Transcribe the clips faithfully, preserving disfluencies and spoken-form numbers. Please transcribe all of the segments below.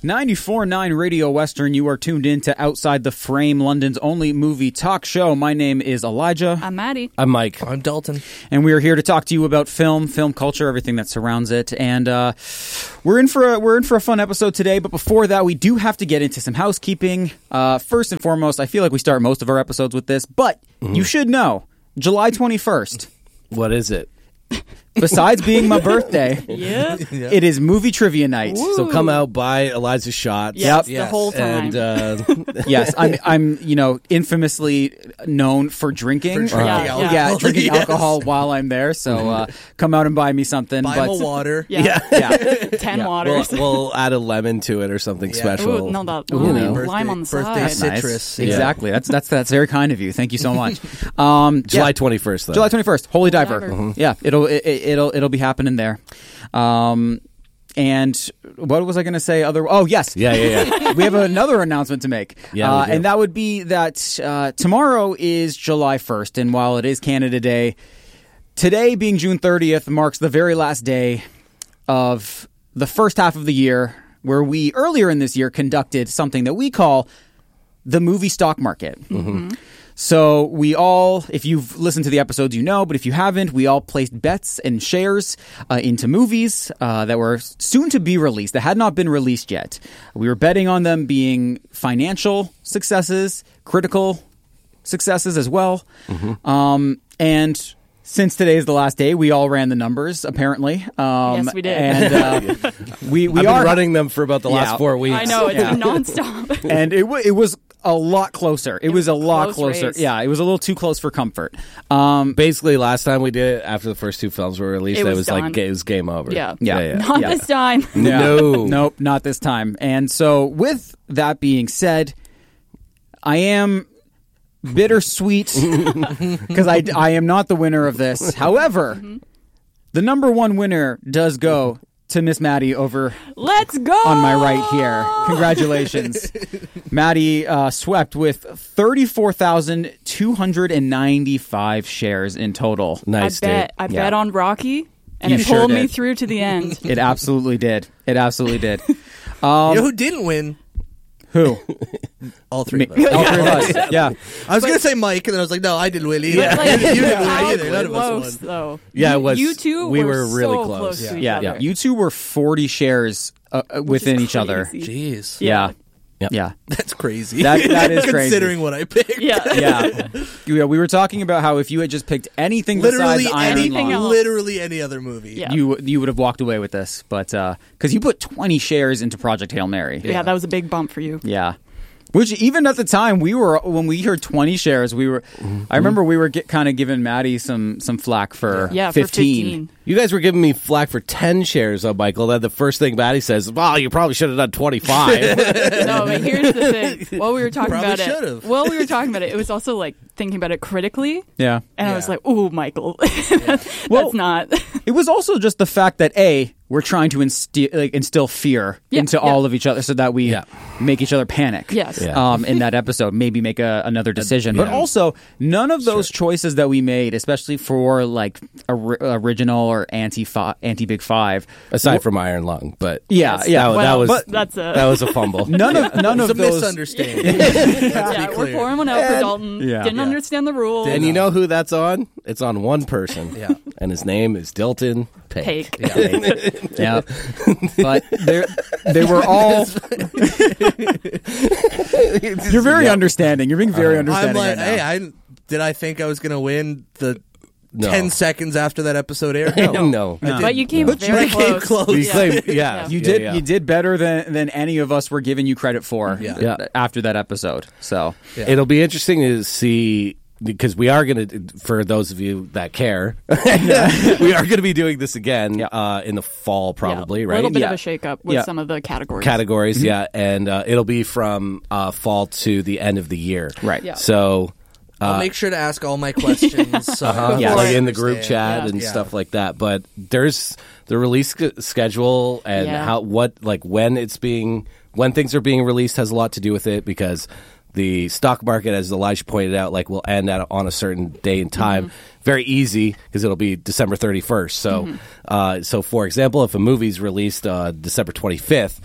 ninety-four point nine Radio Western, you are tuned in to Outside the Frame, London's only movie talk show. My name is Elijah. I'm Maddie. I'm Mike. I'm Dalton. And we are here to talk to you about film, film culture, everything that surrounds it. And uh, we're in for a, we're in for a fun episode today. But before that, we do have to get into some housekeeping. Uh, first and foremost, I feel like we start most of our episodes with this, but mm-hmm. you should know, July twenty-first. What is it? Besides being my birthday, yeah. it is movie trivia night. Woo. So come out, buy Eliza shots. Yes, yep. the whole time. And, uh, yes, I'm, I'm, you know, infamously known for drinking. For drinking uh, alcohol. Yeah, yeah drinking yes. alcohol while I'm there. So uh, come out and buy me something. Buy but, me water. Yeah. yeah. Ten Yeah. waters. we'll, we'll add a lemon to it or something Yeah. special. Ooh, no, that You lime, know. lime on the Birthday side. Nice. citrus. Yeah. Exactly. That's that's that's very kind of you. Thank you so much. Um, July yeah. twenty-first, though. July twenty-first, Holy Diver. Diver. Mm-hmm. Yeah, it'll it, it'll it'll be happening there. Um, and what was I going to say? Other oh yes, Yeah, yeah, yeah. we have another announcement to make. Yeah, uh, we do. and that would be that uh, tomorrow is July first, and while it is Canada Day, today being June thirtieth marks the very last day of the first half of the year, where we earlier in this year conducted something that we call the movie stock market. Mm-hmm. So we all, if you've listened to the episodes, you know, but if you haven't, we all placed bets and shares uh, into movies uh, that were soon to be released, that had not been released yet. We were betting on them being financial successes, critical successes as well. Mm-hmm. Um, and since today is the last day, we all ran the numbers, apparently. Um, Yes, we did. And uh, we, we I've are been running them for about the last Yeah. four weeks. I know, it's Yeah. been nonstop. and it, w- it was a lot closer. It, It was, was a lot close closer. race. Yeah, it was a little too close for comfort. Um, Basically, last time we did it, after the first two films were released, It it was was, done. like it was game over. Yeah. Yeah. yeah, yeah. Not Yeah. this time. Yeah. No. Nope, not this time. And so, with that being said, I am bittersweet because I, I am not the winner of this. However, Mm-hmm. the number one winner does go to Miss Maddie over Let's go! on my right here. Congratulations. Maddie uh, swept with thirty-four thousand two hundred ninety-five shares in total. Nice, I bet, dude. I Yeah. bet on Rocky, and You it sure pulled me did. through to the end. It absolutely did. It absolutely did. You Um, know who didn't win? who? All three Me. of us. All three of us. Yeah. I was going to say Mike, and then I was like, no, I didn't win either. But, like, you didn't win how either. None of close, us won. though. Yeah, you, it was- You two we were, were really so close. close Yeah. to each Yeah. other. You two were forty shares uh, uh, within is each other. crazy. Jeez. Yeah. Yep. Yeah. That's crazy. That- that is crazy. Considering what I picked. Yeah. Yeah. Yeah. We were talking about how if you had just picked anything Literally besides Iron anything Lung, else. Literally any other movie. Yeah. you you would have walked away with this. But because you put twenty shares into Project Hail Mary. Yeah, that was a big bump for you. Yeah. Which even at the time we were when we heard twenty shares, we were. I remember we were get, kind of giving Maddie some some flack for Yeah, fifteen. for fifteen. You guys were giving me flack for ten shares, though, Michael. Then the first thing Maddie says, well, you probably should have done twenty-five. No, but here's the thing. While we were talking Probably about it, should've. while we were talking about it, it was also like thinking about it critically, Yeah. and I Yeah. was like, "Ooh, Michael, that's Well- not." It was also just the fact that A, we're trying to instill, like, instill fear Yeah, into yeah. all of each other so that we Yeah. make each other panic. Yes. Yeah. Um, in that episode, maybe make a, another decision. But yeah. also, none of those choices that we made, especially for like ori- original or anti anti Big Five, Aside from Iron Lung, but yeah, Yes. yeah, that, Well, that was but- That's a that was a fumble. none of none It's of a those. misunderstanding. Let's yeah, be we're clear. pouring one out for Dalton. Yeah. Didn't Yeah. understand the rules. And you know who that's on? It's on one person. Yeah. And his name is Dilton Pake. Take. Yeah, but they they were all. You're very understanding. You're being very I'm understanding like, right now. hey, I did I think I was going to win the No. ten seconds after that episode aired? No. No. no. I But you came But you very came close. close. You Yeah. claim- yeah. You Yeah, did. yeah. You did better than than any of us were giving you credit for. Yeah. Yeah. After that episode, so Yeah. It'll be interesting to see because we are going to, for those of you that care, we are going to be doing this again Yeah. uh, in the fall, probably, Yeah, right? A little bit Yeah. of a shake-up with Yeah. some of the categories. Categories, yeah, and uh, it'll be from uh, fall to the end of the year, Right. Yeah. So, I'll make sure to ask all my questions. So uh, Yeah. like Right. in the group Understand. chat Yeah. and Yeah. stuff like that. But there's the release sch- schedule and Yeah. how what like when it's being when things are being released has a lot to do with it because the stock market, as Elijah pointed out, like will end at, on a certain day and time. Very easy because it'll be December thirty-first. So, uh, so for example, if a movie's released uh, December twenty-fifth,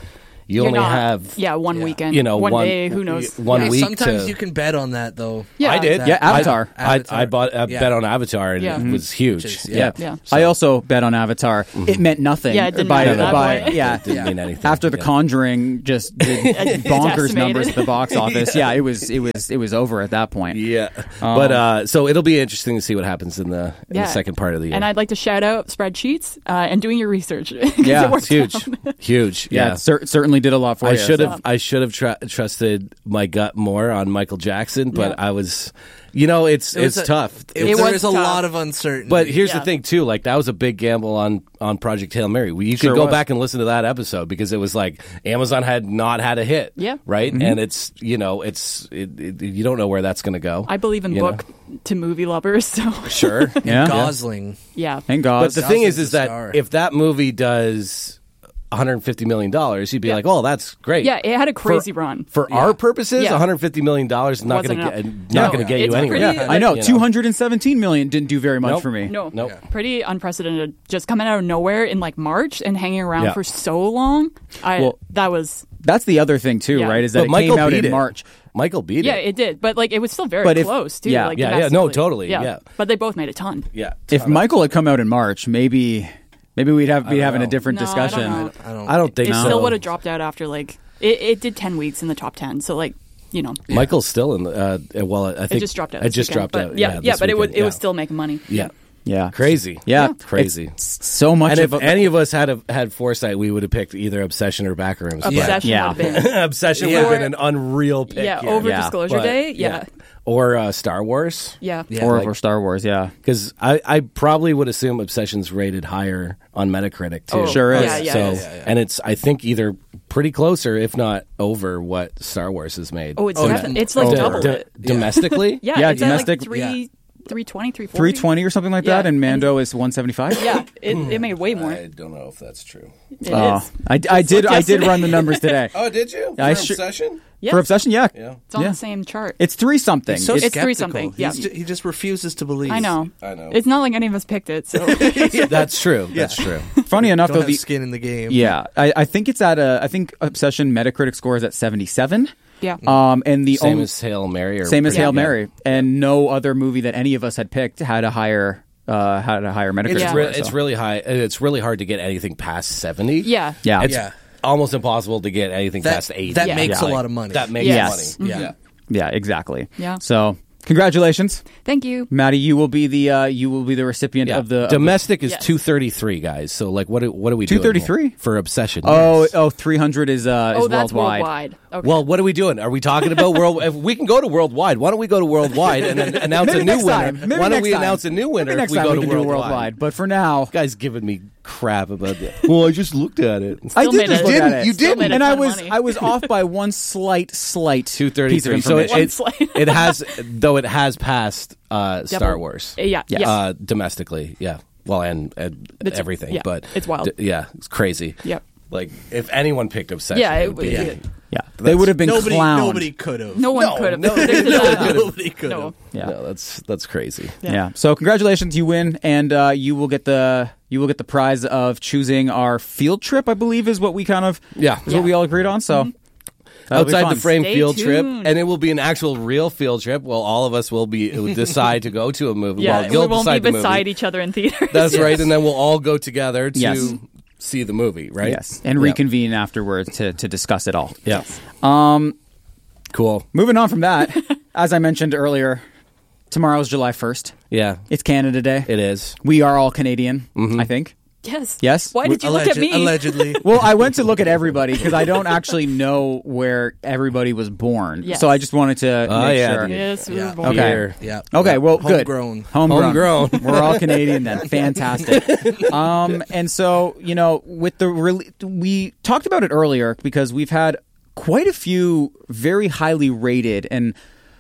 you You're only not- have yeah one Yeah. weekend, you know, one, one- day. Who knows? one yeah. week Sometimes to- you can bet on that though. Yeah. I did. That- Yeah, Avatar. I, I, Avatar. I bought a Yeah. bet on Avatar, and Yeah. it was huge. Just- yeah. yeah. Yeah. I also bet on Avatar. It meant nothing. Yeah, it didn't by, matter at that by- point. Yeah, It didn't Yeah. mean anything. after The Yeah. Conjuring just did bonkers Decimated. numbers at the box office. Yeah, it was it was it was over at that point. Yeah, but uh, so it'll be interesting to see what happens in the in Yeah. the second part of the year. And I'd like to shout out spreadsheets uh, and doing your research. 'Cause Yeah, it works it's huge, out. huge. Yeah, Yeah, it cer- certainly did a lot for I you. should so. have I should have tr- trusted my gut more on Michael Jackson, but Yeah. I was, you know, it's It was it's a- tough. It, It there was was a tough. lot of uncertainty. But here's Yeah. the thing too, like that was a big gamble on on Project Hail Mary. You Sure should go was. back and listen to that episode because it was like Amazon had not had a hit. Yeah. right. Mm-hmm. And it's you know it's it, it, you don't know where that's going to go. I believe in you book to movie lovers, so know? Sure. Yeah, Gosling. yeah. thank God. But the thing is, Gosling's is the that star. if that movie does one hundred fifty million dollars, you'd be Yeah. like, "Oh, that's great." Yeah, it had a crazy for, run. For Yeah. our purposes, Yeah. one hundred fifty million dollars is not going Wasn't to get enough. not No. going to get It's you anywhere. pretty- yeah, I know. You two hundred seventeen million didn't do very much Nope. for me. No, Nope. pretty unprecedented. Just coming out of nowhere in like March and hanging around Yeah. for so long. I Well, that was That's the other thing too, Yeah. right? Is that But it Michael came out beat in it. March. Michael beat yeah, it. it did, but like it was still very But if- close too. yeah. like, Yeah, yeah, no, domestically. totally, yeah. But they both made a ton. Yeah. If Michael had come out in March, maybe maybe we'd have be don't having a know. different No, I don't discussion. know. I don't. I don't think It so. still would have dropped out after like it, it did ten weeks in the top ten. So like you know, Michael's still in the. Uh, well, I think it just dropped out. It this just weekend. dropped But out. Yeah, yeah, this but it was weekend, it was yeah. still making money. Yeah. Yeah, Crazy. Yeah, Crazy. It's so much And if of a, any of us had a, had foresight, we would have picked either Obsession or Backrooms. but- Obsession Yeah. would have been. Obsession Yeah. would have been an unreal pick. Yeah, here. over Yeah. Disclosure But, Day. Yeah, Or uh, Star Wars. yeah, Yeah. or, like- or Star Wars. Yeah, Because I, I probably would assume Obsession's rated higher on Metacritic too. Oh, Sure is. Yeah, yeah, so, yeah, yeah, yeah. and it's I think either pretty close or if not over what Star Wars has made. Oh, it's Oh, defi- yeah. it's like Oh, double Do- it. domestically. Yeah, Yeah, it's at domestic- like three, three twenty, three forty. three twenty or something like Yeah, that, and and- Mando is one seventy five. Yeah, it, it made way more. I don't know if that's true. It is. Oh, I, I did. I did yesterday. run the numbers today Oh, did you? I For sure- Obsession? Yeah, for Obsession. Yeah, Yeah. it's on yeah. the same chart. It's three something. He's so It's- It's three skeptical. something, yeah. He's ju- he just refuses to believe. I know. I know. It's not like any of us picked it. So That's true. That's true. funny enough, Don't though. have The, skin in the game. yeah, I, I think it's at a. I think Obsession Metacritic score is at seventy seven. yeah, Um, and the Same only, as Hail Mary. Or same as pretty- Hail yeah. Mary, and no other movie that any of us had picked had a higher uh, had a higher Metacritic It's, Yeah. score. re- it's so. really high. It's really hard to get anything past seventy. yeah, yeah, It's Yeah. almost impossible to get anything That, past eighty. that Yeah. makes Yeah. a lot of money. That makes Yes. money. Yeah. Yeah. yeah, exactly. Yeah. So congratulations, Thank you. Maddie. You will be the uh, you will be the recipient Yeah. of the of domestic is Yes. two thirty three, guys. So like, what? do- What are we doing? two thirty-three? here? For Obsession? the, oh yes. oh three hundred is uh, Oh, is that's worldwide. worldwide. Okay. Well, what are we doing? Are we talking about world? If we can go to worldwide, why don't we go to worldwide and then announce Maybe a new next winner? time. Maybe Why don't next we time. announce a new winner Maybe next if we time go we to can do worldwide? worldwide. But for now, Guy's giving me crap about that. Well, I just looked at it. I Still did made just it. look Didn't. at it. You Still didn't. made a and I ton of was money. I was off by one slight slight Two piece thirty of three. So it, information. it, slight. it has, though it has passed uh, Star Double. Wars. Uh, yeah, yes. Uh, domestically, yeah. Well, and, and It's- everything, yeah, but it's wild. d- yeah, it's crazy. Yep. Like if anyone picked Obsession, Yeah, it it would would. be. Yeah. yeah, they would have been Nobody, clowned. nobody could have. No one No, could have. no, There's no, a- nobody could have. no. Yeah. No, that's that's crazy. Yeah. Yeah. So congratulations, you win, and uh, you will get the you will get the prize of choosing our field trip. I believe is what we kind of Yeah. is what we all agreed on. So that'll be Outside fun. the frame Stay field trip, tuned. and it will be an actual real field trip. Well, all of us will be will decide to go to a movie. Yeah, well, you'll we won't be decide the beside movie. each other in theaters. That's right, and then we'll all go together to Yes. see the movie. Right? Yes, and Yeah. reconvene afterwards to to discuss it all. Yeah. Um, Cool. moving on from that, as I mentioned earlier, tomorrow's July first. Yeah. It's Canada Day. It is. We are all Canadian, Mm-hmm. I think. Yes. Yes? Why did you look at Alleged- me? Allegedly. Well, I went to look at everybody because I don't actually know where everybody was born. Yes. So I just wanted to Oh, make yeah, sure. dude. Yes, we Yeah. were born. Okay. Here. Yeah. Okay, well, good. Homegrown. Homegrown. Homegrown. We're all Canadian then. Fantastic. Um, and so, you know, with the re- we talked about it earlier because we've had quite a few very highly rated and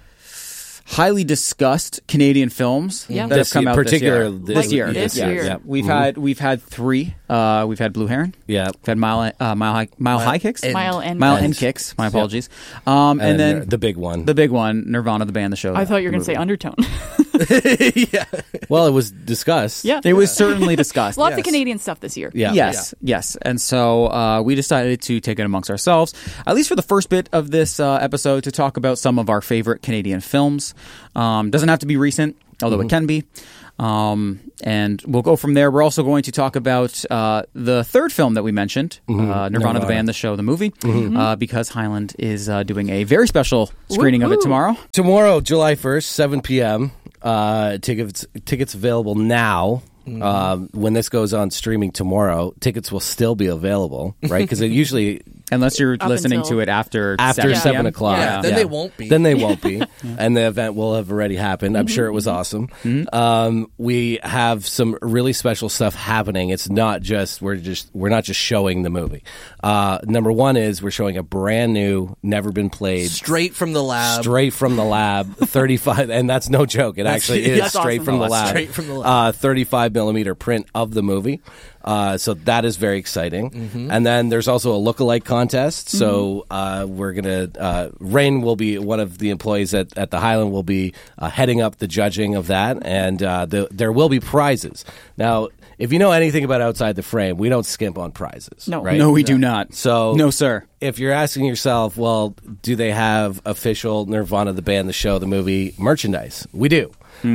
highly discussed Canadian films Yeah. that This have come year- out particular- this year. this- This year. this yeah. year. Yeah. We've Mhm. had we've had three. Uh, we've had Blue Heron. Yeah. We've had Mile uh, Mile High Mile High Kicks. End. Mile and Mile End. End Kicks. My apologies. Um, and, And, then uh, the big one. the big one, Nirvana, the band, the show. I thought you were the going to say movie. Undertone. yeah. Well, it was discussed. Yeah. It was certainly discussed. Lots of Yes. Canadian stuff this year. Yeah. Yes, yes. And so uh, we decided to take it amongst ourselves, at least for the first bit of this uh, episode, to talk about some of our favorite Canadian films. Um, doesn't have to be recent, although it can be. Um, and we'll go from there. We're also going to talk about uh, the third film that we mentioned, uh, Nirvana, Nirvana. the band, the show, the movie, uh, because Highland is uh, doing a very special screening of it Woohoo. tomorrow. Tomorrow, July first, seven p.m. Uh, tickets tickets available now. Um, when this goes on streaming tomorrow, tickets will still be available, right? Because it usually Unless you're Up listening until- to it after after seven seven p.m. o'clock. Yeah, then they won't be. Then they won't be, and the event will have already happened. I'm sure it was awesome. Um, we have some really special stuff happening. It's not just we're just we're not just showing the movie. Uh, number one is we're showing a brand new, never been played, Straight from the lab. straight from the lab, thirty-five, and that's no joke. It actually is That's straight awesome. from Oh, the that's lab. straight from the lab. Uh, thirty-five millimeter print of the movie. Uh, so that is very exciting. Mm-hmm. And then there's also a lookalike contest. So uh, we're gonna uh, Rain will be one of the employees at, at the Highland will be uh, heading up the judging of that, and uh, the, there will be prizes. Now, if you know anything about Outside the Frame, we don't skimp on prizes. No. right? No, we do not. So no, sir. If you're asking yourself, well, do they have official Nirvana, the band, the show, the movie merchandise? We do.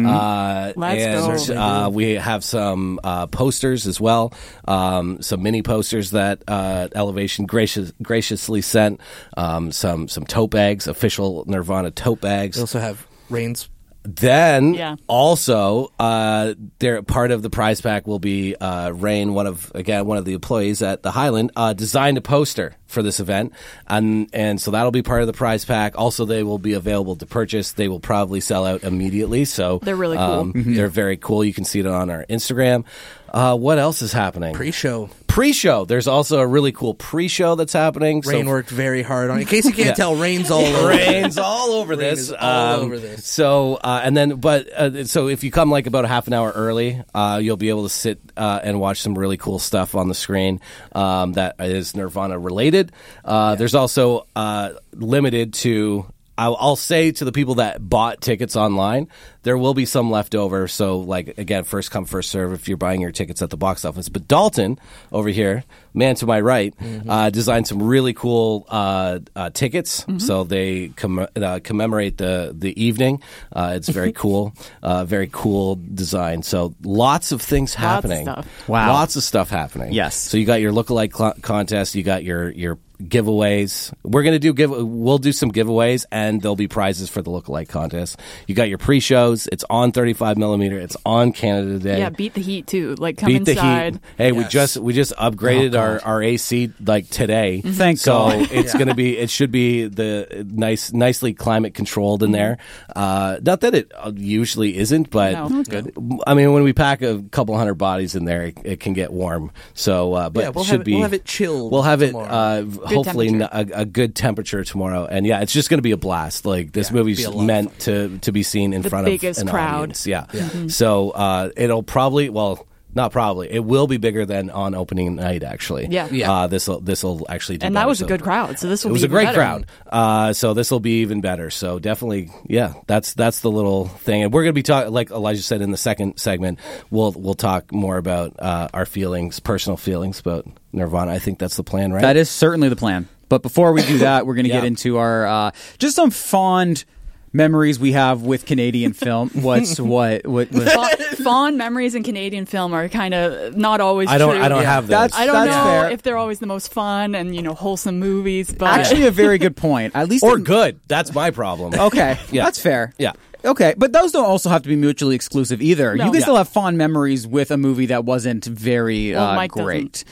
Uh, Let's and go. uh, we have some uh, posters as well, um, some mini posters that uh, Elevation gracious, graciously sent, um, some some tote bags, official Nirvana tote bags. They also have Rain's. Then Yeah. also, uh, there part of the prize pack will be uh, Rain, one of again one of the employees at the Highland, uh, designed a poster for this event, and and so that'll be part of the prize pack. Also, they will be available to purchase. They will probably sell out immediately. So They're really cool. um, They're very cool. You can see it on our Instagram. Uh, what else is happening? Pre-show. Pre-show. There's also a really cool pre-show that's happening. So Rain worked very hard on it. In case you can't Yeah. tell, Rain's all over. Rain's all over Rain this. is all Um, over this. So, uh, and then, but, uh, so if you come like about a half an hour early, uh, you'll be able to sit uh, and watch some really cool stuff on the screen um, that is Nirvana related. Uh, There's also uh, limited to. I'll, I'll say to the people that bought tickets online, there will be some left over. So, like, again, first come, first serve if you're buying your tickets at the box office. But Dalton, over here, man to my right, Mm-hmm. uh, designed some really cool uh, uh, tickets. Mm-hmm. So they com- uh, commemorate the, the evening. Uh, it's very cool. Uh, very cool design. So, lots of things of happening. stuff. Wow. Lots of stuff happening. Yes. So, you got your lookalike cl- contest, you got your, your giveaways. We're going to do give we'll do some giveaways, and there'll be prizes for the lookalike contest. You got your pre-shows. It's on thirty-five millimeter. It's on Canada Day. Yeah, beat the heat too. Like come Beat the inside. heat. Hey, we Yes. just we just upgraded Oh, our, God. our A C like today. Thank so God. it's gonna be it should be the nice nicely climate controlled in there. Uh, not that it uh, usually isn't, but No. That's good. I mean, when we pack a couple hundred bodies in there, it, it can get warm. So, uh, but Yeah, we'll it should have it- be we'll have it chilled We'll have it tomorrow. uh, hopefully n- temperature. a, a good temperature tomorrow. And yeah, it's just gonna be a blast. Like this Yeah, it'll movie's be a lot of meant to to be seen in The front of biggest an crowd. audience. Yeah. So uh, it'll probably well. Not probably. It will be bigger than on opening night, actually. Yeah. Yeah. Uh, this will this will actually do And that better. was a So good crowd. So this will It was be a great even better. crowd. Uh, so this will be even better. So definitely, yeah. That's that's the little thing. And we're gonna be talking, like Elijah said in the second segment. We'll we'll talk more about uh, our feelings, personal feelings about Nirvana. I think that's the plan, right? That is certainly the plan. But before we do that, we're going to Yeah. get into our uh, just some fond memories we have with Canadian film. What's what? What? what Fa- Fond memories in Canadian film are kind of not always I don't true. I don't Yeah. have those. That's- I don't That's know fair. if they're always the most fun and, you know, wholesome movies, but actually a very good point. At least or in- good. That's my problem. Okay, Yeah. that's fair. Yeah. Okay, but those don't also have to be mutually exclusive either. No. You can Yeah. still have fond memories with a movie that wasn't very Well, uh, Mike great.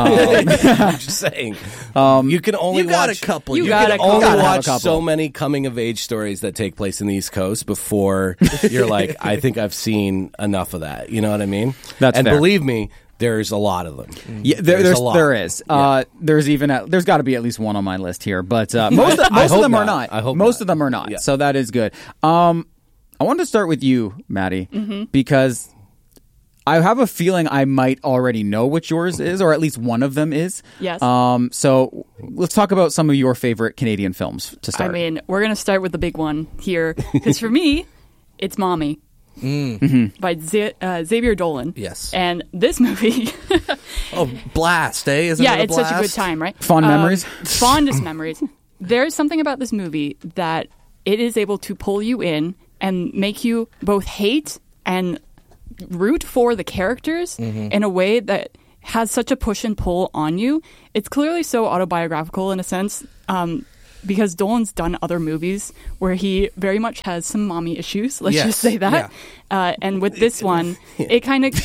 I'm just saying. Um, you can only You got watch a couple. You You got can a couple. only Gotta have a watch couple. so many coming of age stories that take place in the East Coast before you're like, I think I've seen enough of that. You know what I mean? That's and fair. believe me, there's a lot of them. Yeah, there, There's there's, a lot. there is. Uh, there's even a, there's got to be at least one on my list here, but uh, most I most of hope them are not. not. I hope most not. of them are not. Yeah. So that is good. Um, I wanted to start with you, Maddie, Mm-hmm. because I have a feeling I might already know what yours is, or at least one of them is. Yes. Um. So let's talk about some of your favorite Canadian films to I start. mean, we're going to start with the big one here because for me, it's Mommy. by Z- uh, Xavier Dolan. Yes. And this movie, Oh, Blast, eh? Isn't yeah, it a it's such a good blast? time, right? Fond Um, memories? Fondest memories. There's something about this movie that it is able to pull you in and make you both hate and root for the characters Mm-hmm. in a way that has such a push and pull on you. It's clearly so autobiographical in a sense, um, because Dolan's done other movies where he very much has some mommy issues. Let's Yes, just say that. Uh, and with this one, it kind of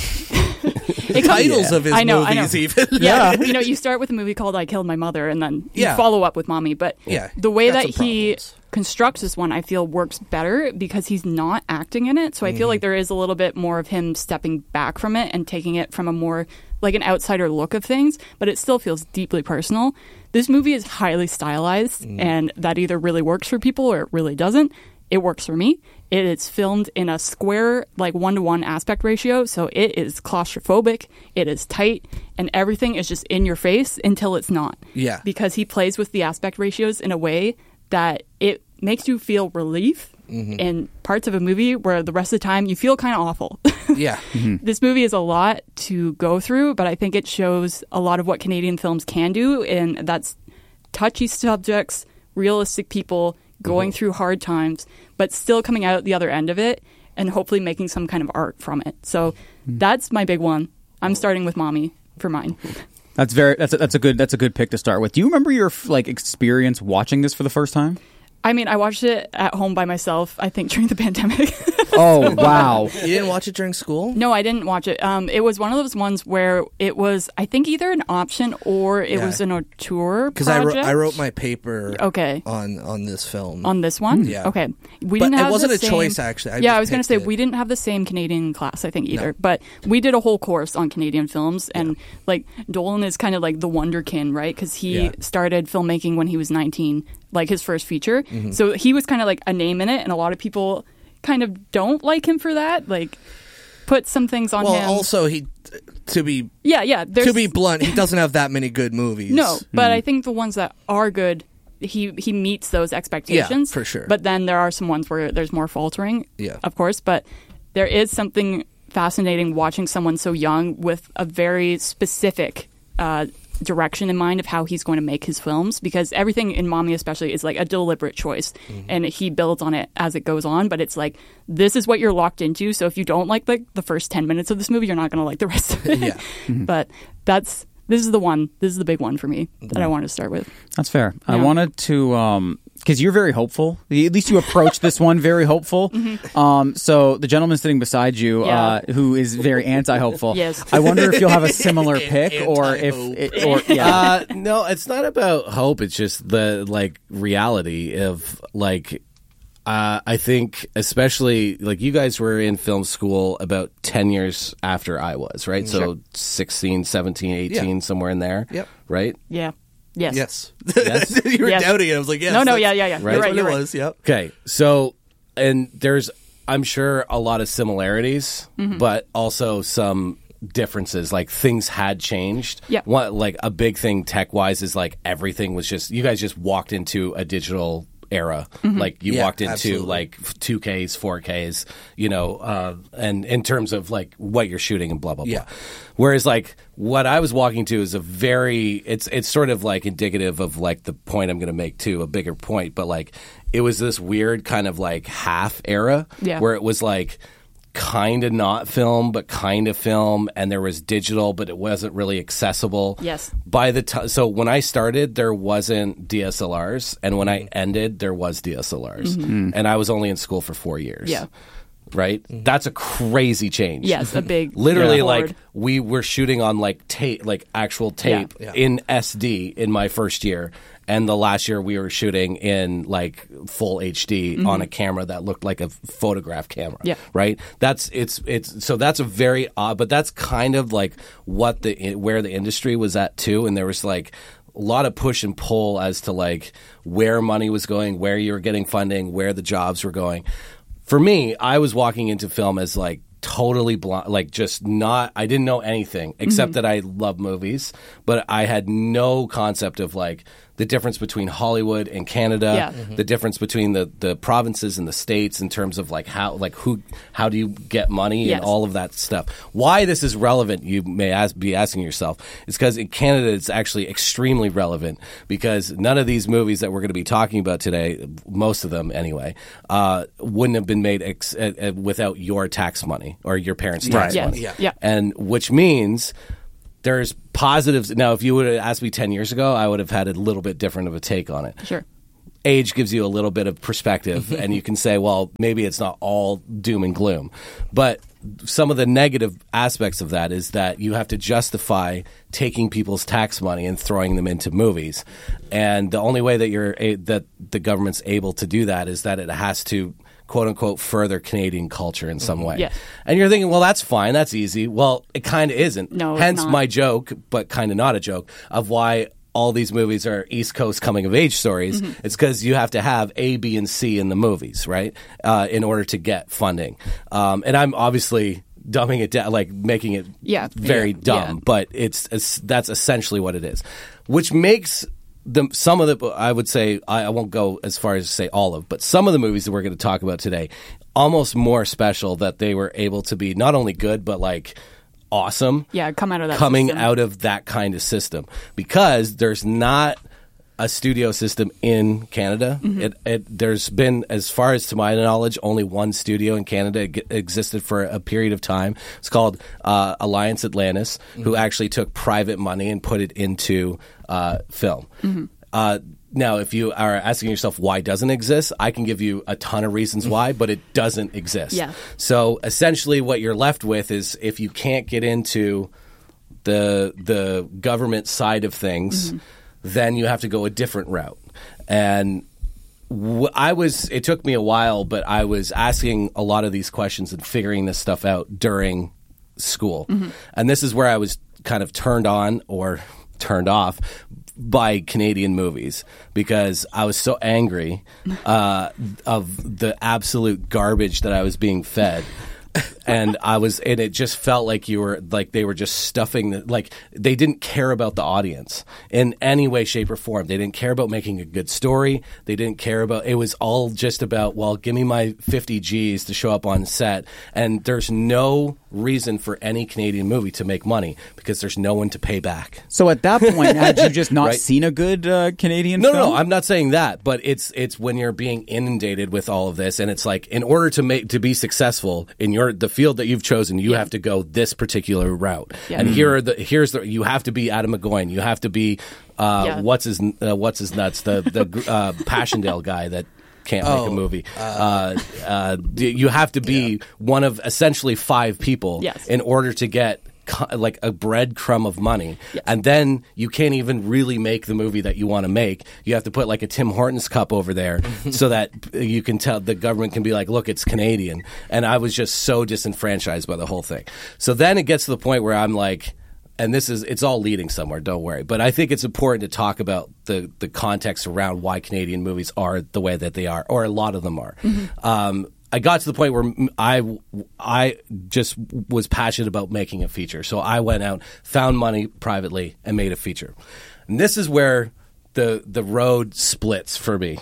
it Titles of his I know, I know. movies, even. Yeah, you know, you start with a movie called "I Killed My Mother," and then you Yeah. follow up with "Mommy." But Yeah, the way got that some he problems. constructs this one, I feel works better because he's not acting in it. So I Mm-hmm. feel like there is a little bit more of him stepping back from it and taking it from a more like an outsider look of things. But it still feels deeply personal. This movie is highly stylized, Mm. and that either really works for people or it really doesn't. It works for me. It is filmed in a square, like one-to-one aspect ratio, so it is claustrophobic, it is tight, and everything is just in your face until it's not. Yeah. Because he plays with the aspect ratios in a way that it makes you feel relief Mm-hmm. in parts of a movie where the rest of the time you feel kind of awful. Yeah. This movie is a lot to go through, but I think it shows a lot of what Canadian films can do, and that's touchy subjects, realistic people going Mm-hmm. through hard times, but still coming out the other end of it and hopefully making some kind of art from it. So Mm-hmm. that's my big one. I'm starting with Mommy for mine. That's very that's a, that's a good that's a good pick to start with. Do you remember your like experience watching this for the first time? I mean, I watched it at home by myself, I think, during the pandemic. Oh wow! You didn't watch it during school? No, I didn't watch it. Um, it was one of those ones where it was, I think, either an option or it Yeah. was an auteur Because I wrote, project. I wrote my paper Okay. on, on this film. On this one? Yeah. Okay. We But didn't it have wasn't the a same- choice, actually. I yeah, just I was going to picked say, it. we didn't have the same Canadian class, I think, either. No. But we did a whole course on Canadian films. And, like, Dolan is kind of like the wonderkin, right? Because he Yeah. started filmmaking when he was nineteen, like his first feature. Mm-hmm. So he was kind of like a name in it. And a lot of people kind of don't like him for that. Like, put some things on well, him. also, he, to be yeah, yeah. There's, to be blunt, he doesn't have that many good movies. No, but I think the ones that are good, he he meets those expectations. for sure. But then there are some ones where there's more faltering. Yeah. Of course, but there is something fascinating watching someone so young with a very specific uh, direction in mind of how he's going to make his films, because everything in Mommy especially is like a deliberate choice, Mm-hmm. and he builds on it as it goes on. But it's like, this is what you're locked into. So if you don't like like the first ten minutes of this movie, you're not going to like the rest of it. Yeah. But that's this is the one. This is the big one for me that I want to start with. That's fair. I Yeah. wanted to, um, because you're very hopeful. At least you approach this one very hopeful. Um, so the gentleman sitting beside you, Mm-hmm. Yeah. uh, who is very anti-hopeful. Yes. I wonder if you'll have a similar pick, or if, Anti-hope. it, or yeah. Uh, no, it's not about hope. It's just the like reality of like. Uh, I think, especially like you guys were in film school about ten years after I was, right? So sixteen, seventeen, eighteen, Yeah. somewhere in there, Yep. right? Yeah. Yes. Yes. Yes. You were Yes. doubting it. I was like, yes. No, no, that's- yeah, yeah, yeah. Right. You're That's right. what You're it right. was, yep. Okay, so and there's, I'm sure, a lot of similarities, Mm-hmm. but also some differences. Like things had changed. Yep. What like a big thing tech wise is like everything was just you guys just walked into a digital era. Mm-hmm. Like you Yeah, walked into absolutely. like two Ks, four Ks, you know, uh, and in terms of like what you're shooting and blah blah Yeah. blah. Whereas like what I was walking to is a very it's it's sort of like indicative of like the point I'm going to make too, a bigger point, but like it was this weird kind of like half era Yeah. where it was like kind of not film but kind of film, and there was digital but it wasn't really accessible. Yes. By the time so when I started there wasn't D S L Rs, and when I ended there was D S L Rs. And I was only in school for four years. Yeah. Right? That's a crazy change. Yes, a big Literally, yeah. like forward. we were shooting on like tape, like actual tape Yeah. in S D in my first year, and the last year we were shooting in like full H D on a camera that looked like a photograph camera. Mm-hmm. Yeah. Right. That's it's it's so that's a very odd, but that's kind of like what the where the industry was at too, and there was like a lot of push and pull as to like where money was going, where you were getting funding, where the jobs were going. For me, I was walking into film as like totally blind, like just not, I didn't know anything except that I love movies, but I had no concept of like the difference between Hollywood and Canada, Yeah. mm-hmm. the difference between the, the provinces and the states in terms of like how like who how do you get money Yes. and all of that stuff. Why this is relevant, you may ask, be asking yourself, is because in Canada it's actually extremely relevant because none of these movies that we're going to be talking about today, most of them anyway, uh, wouldn't have been made ex- uh, uh, without your tax money or your parents' tax Right. Yes. money. Yeah. Yeah. And which means there's positives. Now, if you would have asked me ten years ago, I would have had a little bit different of a take on it. Sure. Age gives you a little bit of perspective, and you can say, well, maybe it's not all doom and gloom. But some of the negative aspects of that is that you have to justify taking people's tax money and throwing them into movies. And the only way that you're a- that the government's able to do that is that it has to quote unquote further Canadian culture in some way. Yes. And you're thinking, well, that's fine, that's easy. Well, it kind of isn't. No, it's Hence not. my joke, but kind of not a joke, of why all these movies are East Coast coming of age stories. Mm-hmm. It's because you have to have A, B, and C in the movies, right? Uh, in order to get funding. Um, and I'm obviously dumbing it down, like making it Yeah. very Yeah. dumb, Yeah. but it's, it's that's essentially what it is, which makes the some of the I would say I, I won't go as far as to say all of, but some of the movies that we're going to talk about today almost more special that they were able to be not only good but like awesome. Yeah, come out of that coming system. out of that kind of system because there's not a studio system in Canada. Mm-hmm. It, it there's been, as far as to my knowledge, only one studio in Canada. It g- existed for a period of time. It's called uh, Alliance Atlantis, Mm-hmm. who actually took private money and put it into uh, film. Mm-hmm. Uh, now, if you are asking yourself why it doesn't exist, I can give you a ton of reasons why, but it doesn't exist. Yeah. So essentially what you're left with is if you can't get into the the government side of things, Mm-hmm. then you have to go a different route. And w- I was, it took me a while, but I was asking a lot of these questions and figuring this stuff out during school. Mm-hmm. And this is where I was kind of turned on or turned off by Canadian movies because I was so angry uh, of the absolute garbage that I was being fed. And I was, and it just felt like you were, like they were just stuffing, the, like they didn't care about the audience in any way, shape, or form. They didn't care about making a good story. They didn't care about, it was all just about, well, give me my fifty G's to show up on set. And there's no reason for any Canadian movie to make money because there's no one to pay back. So at that point, had you just not Right. seen a good uh, Canadian No, film? no, no, I'm not saying that, but it's it's when you're being inundated with all of this, and it's like in order to make to be successful in your the field that you've chosen, you have to go this particular route. Yeah. And here are the here's the you have to be Adam McGowan, you have to be uh, Yeah. what's his uh, what's his nuts the the uh, Passchendaele guy that can't make a Oh, movie. Uh, uh, d- you have to be one of essentially five people Yes. in order to get co- like a breadcrumb of money. Yes. And then you can't even really make the movie that you want to make. You have to put like a Tim Hortons cup over there so that you can tell the government can be like, look, it's Canadian. And I was just so disenfranchised by the whole thing. So then it gets to the point where I'm like, and this is, it's all leading somewhere, don't worry. But I think it's important to talk about the, the context around why Canadian movies are the way that they are, or a lot of them are. Um, I got to the point where I, I just was passionate about making a feature. So I went out, found money privately, and made a feature. And this is where the the road splits for me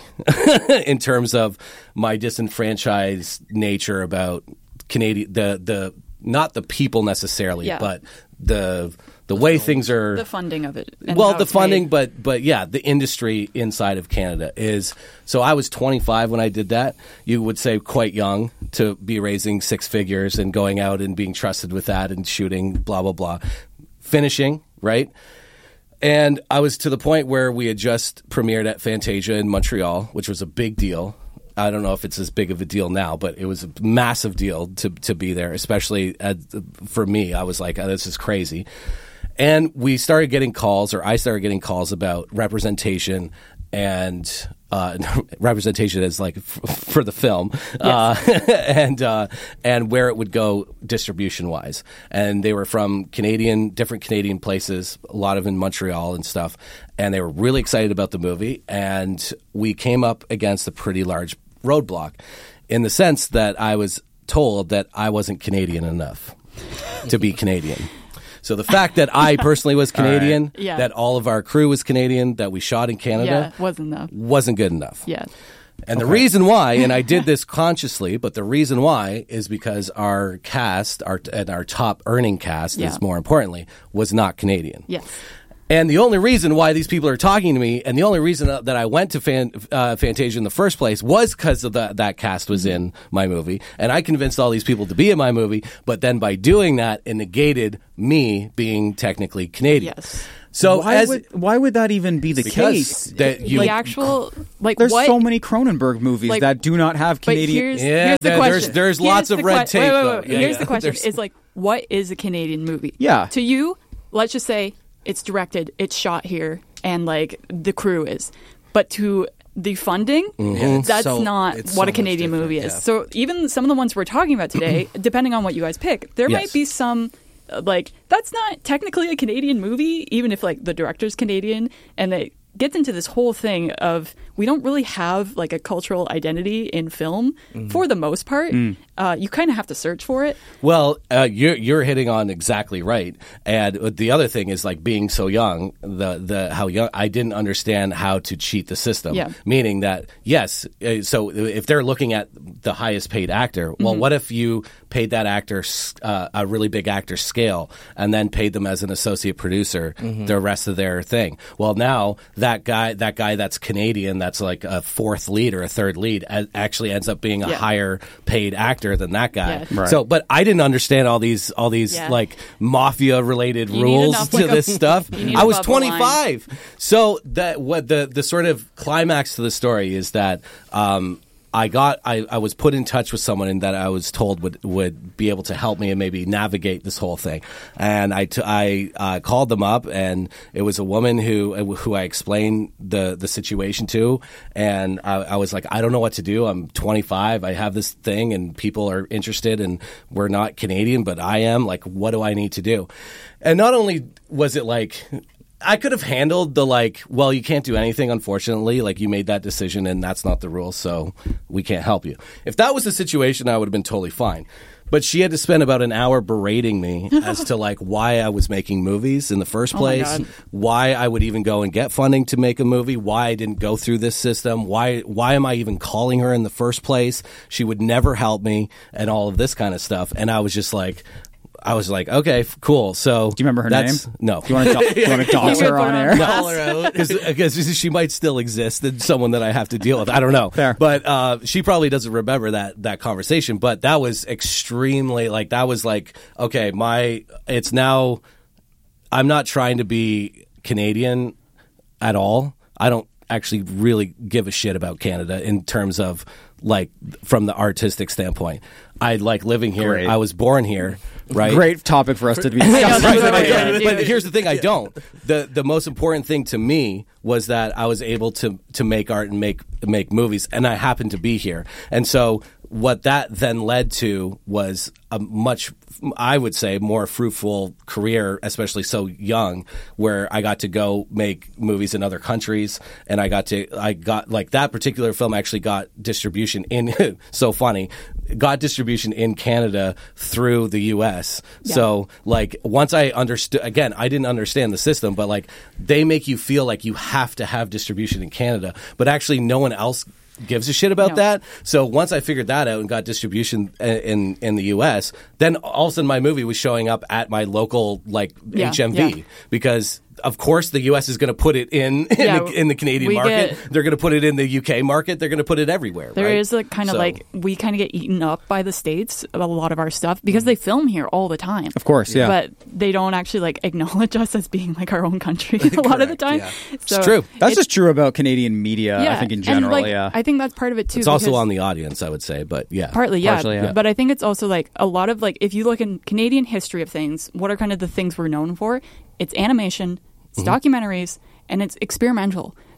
in terms of my disenfranchised nature about Canadian, the, the not the people necessarily, Yeah. but the the way things are the funding of it. and well, how the it's funding, made. but but yeah, the industry inside of Canada is. So I was twenty-five when I did that. You would say quite young to be raising six figures and going out and being trusted with that and shooting, blah blah blah, finishing right. And I was to the point where we had just premiered at Fantasia in Montreal, which was a big deal. I don't know if it's as big of a deal now, but it was a massive deal to to be there, especially at, for me. I was like, oh, this is crazy. And we started getting calls, or I started getting calls about representation and uh, representation as like f- for the film, uh, and uh, and where it would go distribution wise. And they were from Canadian, different Canadian places, a lot of in Montreal and stuff. And they were really excited about the movie. And we came up against a pretty large roadblock, in the sense that I was told that I wasn't Canadian enough to be Canadian. So the fact that I personally was Canadian, right. yeah. that all of our crew was Canadian, that we shot in Canada, yeah, wasn't enough. wasn't good enough. Yeah. And okay. the reason why, and I did this consciously, but the reason why is because our cast, our and our top earning cast, yeah. is more importantly, was not Canadian. Yes. And the only reason why these people are talking to me, and the only reason that I went to Fan, uh, Fantasia in the first place, was because of the, that cast was in my movie, and I convinced all these people to be in my movie. But then by doing that, it negated me being technically Canadian. Yes. So why as, would why would that even be the case? That you, the actual like there's what, so many Cronenberg movies like, that do not have Canadian. Here's, yeah, here's the there, question. there's there's here's lots the of red que- tape. Wait, wait, wait. Yeah, here's yeah. the question: There's... is like, what is a Canadian movie? Yeah. To you, let's just say it's directed, it's shot here, and like the crew is, but to the funding, Mm-hmm. that's so- not it's what so a Canadian much movie is. different, yeah. So even some of the ones we're talking about today, depending on what you guys pick, there Yes. might be some. uh, Like that's not technically a Canadian movie, even if like the director's Canadian, and it gets into this whole thing of we don't really have like a cultural identity in film for the most part. Uh, you kind of have to search for it. Well, uh, you're you're hitting on exactly right. And the other thing is like being so young, the the how young I didn't understand how to cheat the system. Yeah. Meaning that yes, uh, so if they're looking at the highest paid actor, well, what if you paid that actor uh, a really big actor scale and then paid them as an associate producer the rest of their thing? Well, now that guy that guy that's Canadian, that's like a fourth lead or a third lead, a- actually ends up being a Yeah. higher paid actor than that guy. Yeah. Right. So, but I didn't understand all these all these Yeah. like mafia related You need rules enough, to like, a- this stuff. you need I was above the line. twenty-five. So that what the the sort of climax to the story is that um I got I, I was put in touch with someone and that I was told would would be able to help me and maybe navigate this whole thing. And I, t- I uh, called them up, and it was a woman who who I explained the the situation to, and I, I was like, I don't know what to do. I'm twenty-five. I have this thing, and people are interested, and we're not Canadian, but I am. Like, what do I need to do? And not only was it like, I could have handled the like, well, you can't do anything, unfortunately. Like, you made that decision and that's not the rule, so we can't help you. If that was the situation, I would have been totally fine. But she had to spend about an hour berating me as to like why I was making movies in the first my place, God. why I would even go and get funding to make a movie, why I didn't go through this system, why why am I even calling her in the first place? She would never help me and all of this kind of stuff. And I was just like, I was like, okay, f- cool. So Do you remember her that's, name? No. Do you want to do- do you want to dox You her could put on her air? on No. Call her out. Because she might still exist and someone that I have to deal with. I don't know. Fair. But uh, she probably doesn't remember that that conversation. But that was extremely, like, that was like, okay, my, it's now, I'm not trying to be Canadian at all. I don't actually really give a shit about Canada in terms of, like, from the artistic standpoint. I like living here. Great. I was born here, right? Great topic for us to be I know, discussing. that's what I was Yeah, gonna do. but here's the thing: I don't. the The most important thing to me was that I was able to to make art and make make movies, and I happened to be here. And so, what that then led to was a much, I would say, more fruitful career, especially so young, where I got to go make movies in other countries, and I got to, I got like that particular film actually got distribution in. So funny. Got distribution in Canada through the U S. Yeah. So, like, once I understood, again, I didn't understand the system, but like, they make you feel like you have to have distribution in Canada, but actually, no one else gives a shit about No. that. So once I figured that out and got distribution in, in in the U S, then all of a sudden my movie was showing up at my local like Yeah, H M V yeah. because. Of course, the U S is going to put it in in, Yeah, the, in the Canadian we market. get- They're going to put it in the U K market. They're going to put it everywhere. There right? is like kind of So- like we kind of get eaten up by the States a lot of our stuff because they film here all the time. Of course, yeah. But they don't actually like acknowledge us as being like our own country a lot of the Correct, time. yeah. So It's true. That's it's- just true about Canadian media, yeah, I think, in and, general, like, yeah. I think that's part of it too. It's also because- on the audience, I would say, but yeah. Partly, yeah. Partially, yeah. But I think it's also like a lot of like if you look in Canadian history of things, what are kind of the things we're known for? It's animation, it's Mm-hmm. documentaries, and it's experimental.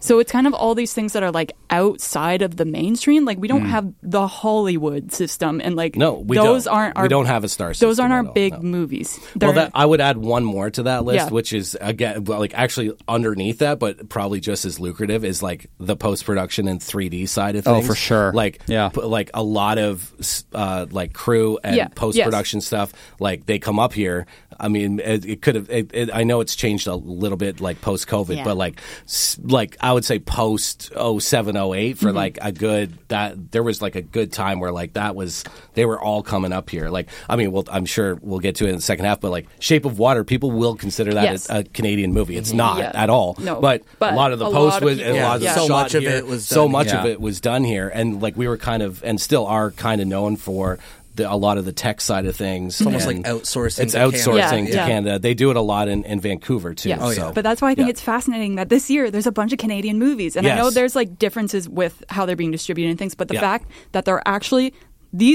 So it's kind of all these things that are like outside of the mainstream. Like we don't have the Hollywood system, and like No, we those don't. aren't our we don't have a star system. those aren't our at all, big no. movies. Well, They're- that, I would add one more to that list, Yeah. which is again, well, like actually underneath that, but probably just as lucrative, is like the post production and three D side of Oh, things. for sure. Like, Yeah. p- like a lot of uh, like crew and Yeah. post production stuff. Like they come up here. I mean, it, it could have. It, it, I know it's changed a little bit, like post COVID, Yeah. but like, s- like I would say post oh seven oh eight for Mm-hmm. like a good that there was like a good time where like that was they were all coming up here. Like, I mean, well, I'm sure we'll get to it in the second half, but like Shape of Water, people will consider that Yes. a, a Canadian movie. It's not Yeah. at all. No, but, but a lot of the a post lot of was and a people- lot of yeah. the So shot much of here, it was so done much here. of it was done here, and like we were kind of and still are kind of known for. The, a lot of the tech side of things. It's almost like outsourcing It's to outsourcing Canada. to Yeah. Canada. They do it a lot in, in Vancouver too. Yeah. Oh, yeah. So. But that's why I think Yeah. it's fascinating that this year there's a bunch of Canadian movies. And I know Yes. there's like differences with how they're being distributed and things, but the Yeah. fact that they're actually these